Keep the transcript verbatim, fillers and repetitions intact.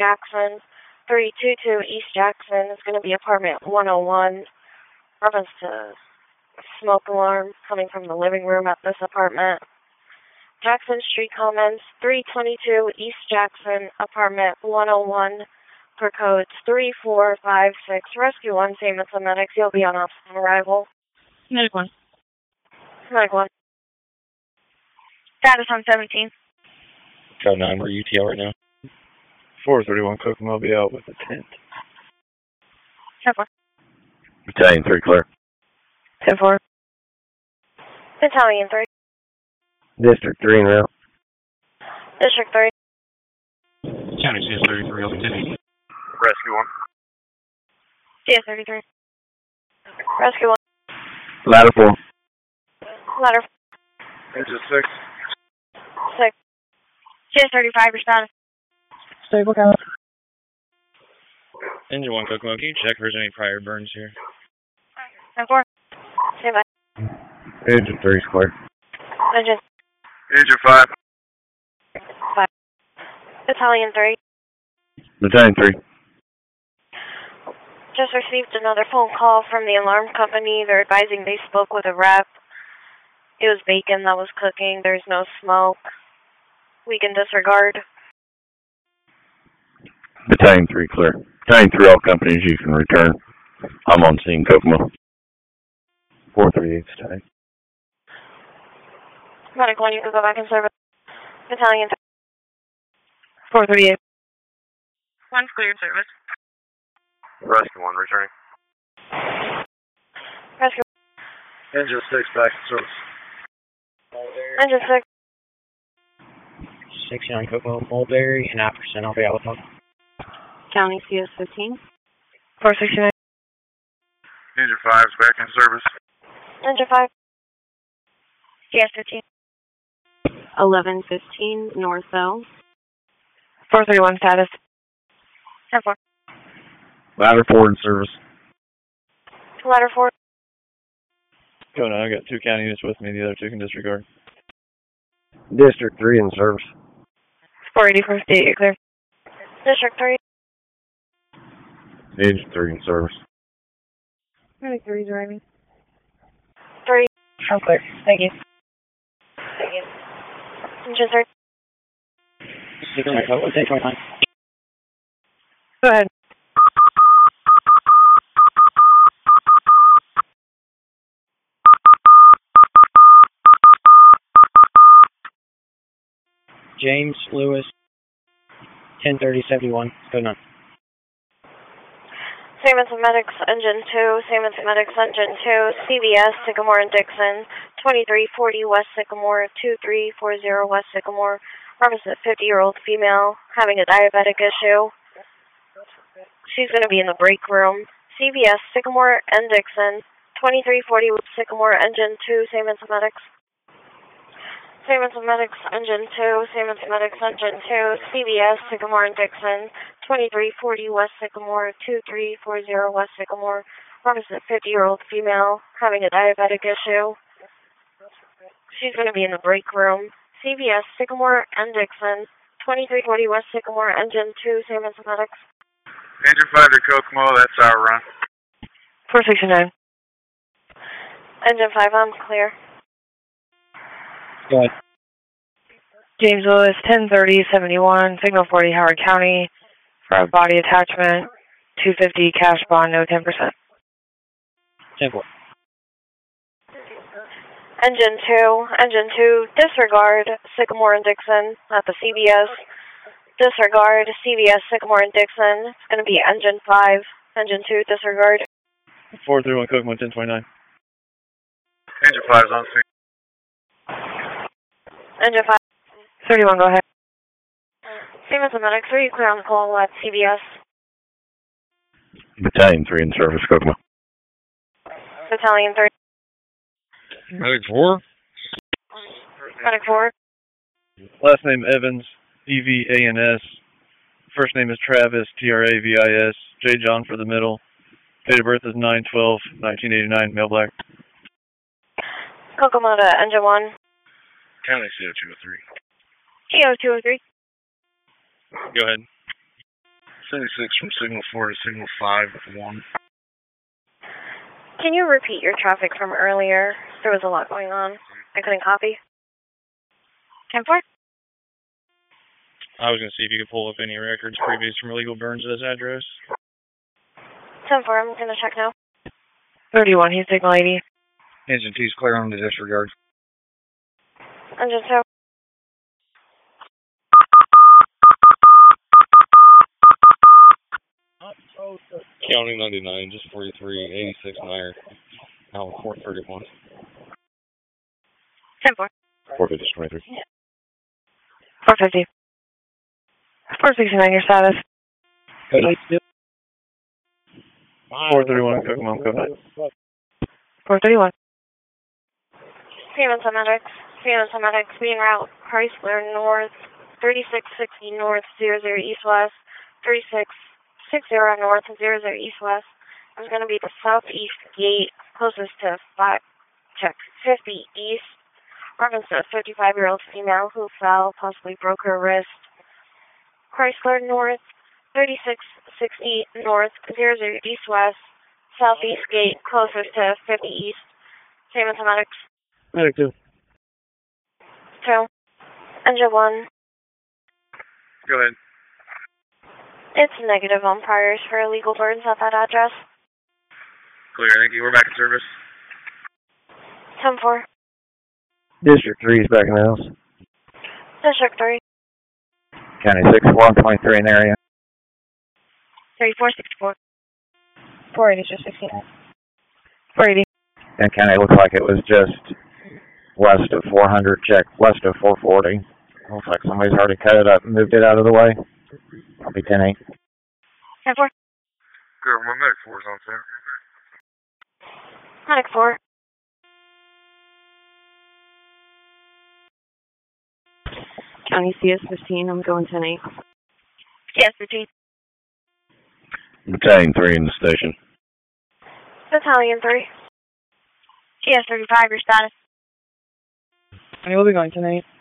Jackson, three two two East Jackson. It's going to be apartment one oh one. Reference to smoke alarm coming from the living room at this apartment. Jackson Street comments, three twenty-two East Jackson, apartment one oh one, per codes three four five six. Rescue one, Saint Vincent Medics. You'll be on opposite arrival. Medic one. Medic one. Status on seventeen. Code nine, where are you T L right now? four thirty-one Kokomo will be out with a tent. ten four. Battalion three, clear. ten four. Battalion three. District three en route. District three. County C S thirty-three, over ten. Rescue one. C S thirty-three. Rescue one. Ladder four. Ladder Engine six. six. C S thirty-five, your status. Stable count. Engine one, Kokomo, can you check if there's any prior burns here? ten four. Stand by. Engine three square. Engine Engine five. five. Battalion three. Battalion three. Just received another phone call from the alarm company. They're advising they spoke with a rep. It was bacon that was cooking. There's no smoke. We can disregard. Battalion three clear. Battalion three, all companies you can return. I'm on scene, Kokomo. four thirty-eight static. Medic one, you can go back in service. Battalion three. four thirty-eight. One's clear service. Rescue one returning. Rescue. Engine six back in service. Engine six. sixty-nine Kokomo, Mulberry, and nine percent. I'll be out with them. County C S fifteen. four sixty-nine. Engine five is back in service. Engine five. C S fifteen. eleven fifteen, North Bell. four thirty-one status. ten four. Ladder four in service. Ladder four. Code nine, I got two county units with me. The other two can disregard. District three in service. four eighty-first state, you're clear. District three. Engine three in service. Medic three driving. Three. I'm clear. Thank you. Thank you. Engine three. sixty-nine Kokomo, take twenty-nine. Go ahead. James Lewis, ten thirty seventy-one. Go none. Saint Vincent Medics, Engine two. Saint Vincent Medics, Engine two. C V S, Sycamore and Dixon. twenty-three forty West Sycamore. two three four zero West Sycamore. Reference a fifty-year-old female having a diabetic issue. She's going to be in the break room. C V S, Sycamore and Dixon. twenty-three forty Sycamore, Engine two. Saint Vincent Medics. Saint Vincent Medics, Engine two. Saint Vincent Medics, Engine two. C V S, Sycamore and Dixon. twenty-three forty West Sycamore. two three four zero West Sycamore. Reference a fifty-year-old female having a diabetic issue. She's going to be in the break room. C V S, Sycamore and Dixon. twenty-three forty West Sycamore, Engine two. Saint Vincent Medics. Engine five to Kokomo, that's our run. four sixty-nine. Engine five, I'm clear. Go ahead. James Lewis, ten thirty seventy-one, Signal forty, Howard County, for a body attachment, two fifty cash bond, no ten percent. ten four. Engine two, Engine two, disregard Sycamore and Dixon at the C V S. Disregard C V S, Sycamore and Dixon. It's going to be Engine five, Engine two, disregard. four thirty-one Kokomo, ten twenty-nine. Engine five is on scene. Engine five. thirty-one, go ahead. Saint Vincent Medics, are you clear on the call at C V S? Battalion three in service, Kokomo. Battalion three. Medic four? Medic four. Last name Evans, E V A N S. First name is Travis, T R A V I S. J. John for the middle. Date of birth is nine twelve nineteen eighty-nine, male black. Kokomo to Engine one. County C O two oh three. C O two oh three. Go ahead. seventy-six from signal four to signal five one. Can you repeat your traffic from earlier? There was a lot going on. I couldn't copy. ten four? I was going to see if you could pull up any records previous from illegal burns at this address. ten four, I'm going to check now. thirty-one, he's signal eighty. Engine two's clear on the disregard. Engine two. County ninety-nine, just forty-three, eighty-six Meyer. Now four thirty-one. ten four. four fifty, twenty-three. four fifty. four sixty-nine, your status. four thirty-one, Kokomo, go ahead. four thirty-one. Siemens Medics. Siemens Medics, being route Chrysler North, thirty-six sixty North, zero zero East West, thirty-six sixty North, zero zero East West. I'm going to be the southeast gate closest to five, check, fifty East. Reference to a fifty-five-year-old female who fell, possibly broke her wrist. Chrysler North, thirty-six sixty North, zero zero East West, southeast gate closest to fifty East. Siemens Medics. Medic two. Two. Engine one. Go ahead. It's negative on priors for illegal burns at that address. Clear, thank you. We're back in service. ten four. District three is back in the house. District three. County six four, twenty-three in the area. thirty-four sixty-four. four eighty, just sixteen. four eighty. And County looks like it was just west of four hundred, check west of four forty. Looks like somebody's already cut it up and moved it out of the way. Probably ten eight. ten four. Good, my medic four is on there. Medic four. County C S fifteen, I'm going ten eight. C S fifteen. Battalion three in the station. Battalion three. C S thirty-five, your status. I will be going tonight.